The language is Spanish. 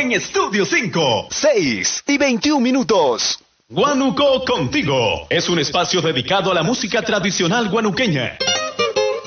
en Estudio 5. 6:21. Guanuco Contigo es un espacio dedicado a la música tradicional guanuqueña.